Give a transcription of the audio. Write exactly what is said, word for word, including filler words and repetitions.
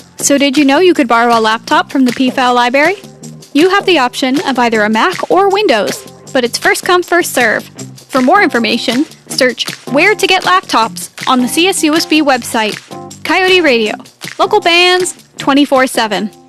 So did you know you could borrow a laptop from the P F A L library? You have the option of either a Mac or Windows, but it's first come, first serve. For more information, search Where to Get Laptops on the C S U S B website. Coyote Radio. Local bands, twenty-four seven.